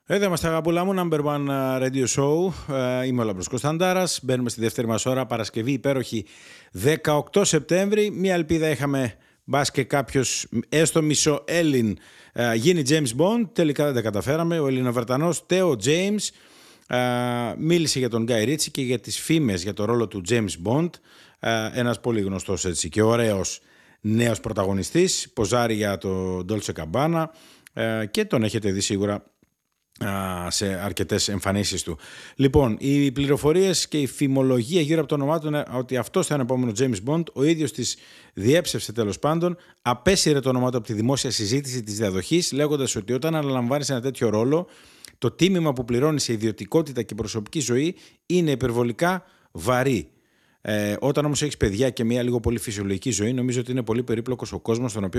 Εδώ είμαστε, αγαπούλα μου, Number One Radio Show. Είμαι ο Λαμπρός Κωνσταντάρας. Μπαίνουμε στη δεύτερη μας ώρα, Παρασκευή υπέροχη 18 Σεπτέμβρη. Μια ελπίδα είχαμε, μπας και κάποιος έστω μισοέλλην γίνει James Bond. Τελικά δεν τα καταφέραμε. Ο Ελληνοβρετανός Τέο James μίλησε για τον Guy Ritchie και για τις φήμες για το ρόλο του James Bond. Ένας πολύ γνωστός έτσι και ωραίος νέος πρωταγωνιστής. Ποζάρει για το Dolce Gabbana και τον έχετε δει σίγουρα σε αρκετές εμφανίσεις του. Λοιπόν, οι πληροφορίες και η φημολογία γύρω από το όνομά του είναι ότι αυτός θα είναι ο επόμενο James Bond. Ο ίδιος της διέψευσε, τέλος πάντων, απέσυρε το όνομά του από τη δημόσια συζήτηση της διαδοχής, λέγοντας ότι όταν αναλαμβάνεις ένα τέτοιο ρόλο, το τίμημα που πληρώνεις σε ιδιωτικότητα και προσωπική ζωή είναι υπερβολικά βαρύ. Όταν όμως έχεις παιδιά και μια λίγο πολύ φυσιολογική ζωή, νομίζω ότι είναι πολύ περίπλοκος ο κόσμος στον οποίο